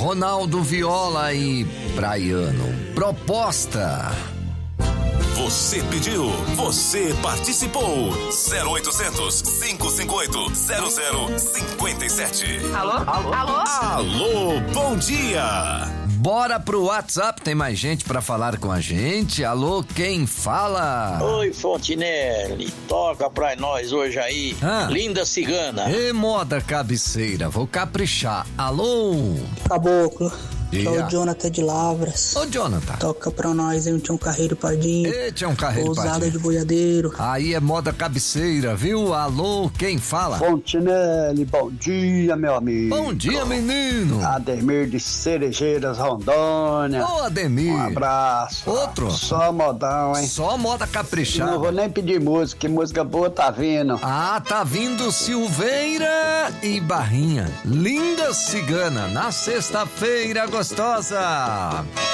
Ronaldo Viola e Braiano. Proposta. Você pediu, você participou. 0800 558 0057. Alô? Alô, bom dia. Bora pro WhatsApp, tem mais gente pra falar com a gente. Alô, quem fala? Oi, Fontinelli, toca pra nós hoje aí, Linda Cigana. E moda cabeceira, vou caprichar. Alô? Caboclo, Diga. é o Jonathan de Lavras. Ô, Jonathan. Toca pra nós aí um Tião Carreiro Pardinho. Ei, Tião Carreiro Ousada Pardinho. de boiadeiro. Aí é moda cabeceira, viu? Alô, quem fala? Fontinelli, bom dia, meu amigo. Bom dia, menino. Ademir de Cerejeiras, Rondônia. Ô, Ademir. Um abraço. Outro? Só modão, hein? Só moda caprichada. Não vou nem pedir música, que música boa tá vindo. Ah, tá vindo Silveira e Barrinha. Linda Cigana, na sexta-feira gostosa.